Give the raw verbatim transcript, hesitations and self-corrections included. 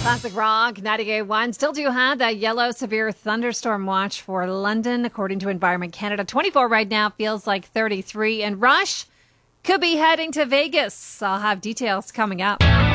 Classic Rock, ninety-eight point one. Still do have that yellow severe thunderstorm watch for London, according to Environment Canada. twenty-four right now, feels like thirty-three. And Rush could be heading to Vegas. I'll have details coming up.